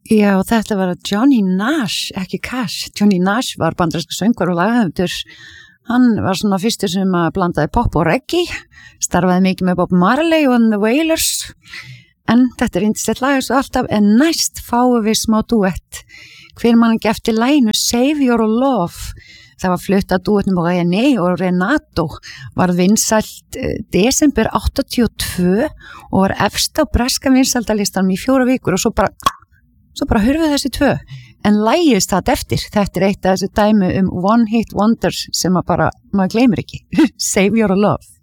Já, þetta var Johnny Nash, ekki Cash. Johnny Nash var bandarískur söngvar og lagahöfundur. Hann var svona fyrstur sem að blandaði pop og reggae, starfaði mikið með Bob Marley og The Wailers. En þetta yndislegt lag svo alltaf, en næst fáum við smá duett. Hver mann ekki eftir laginu Save Your Love. Það var flutt að duettnum og René og Renato var vinsælt desember 82 og var efst á breska vinsældalistanum í 4 vikur og svo bara hurfu þessi 2. En lagið statt eftir. Þetta eitt af þessu dæmi One Hit Wonders sem maður gleymir ekki. Save Your Love.